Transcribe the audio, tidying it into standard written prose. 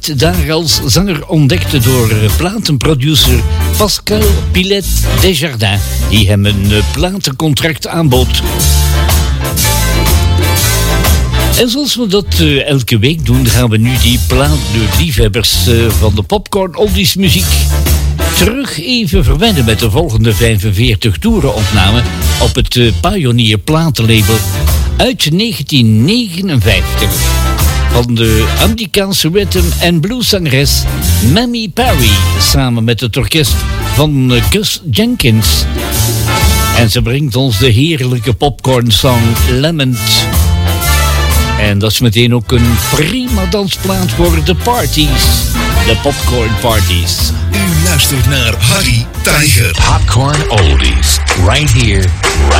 werd daar als zanger ontdekt door platenproducer Pascal Pilet Desjardins, die hem een platencontract aanbood. En zoals we dat elke week doen, gaan we nu de liefhebbers van de popcorn oldies muziek terug even verwennen met de volgende 45 toerenopname op het Pioneer platenlabel uit 1959 van de Amerikaanse rhythm en blues zangeres Mamie Perry samen met het orkest van Gus Jenkins. En ze brengt ons de heerlijke popcorn song Lament. En dat is meteen ook een prima dansplaat voor de parties. De popcorn parties. U luistert naar Harry Tijger. Popcorn Oldies. Right here.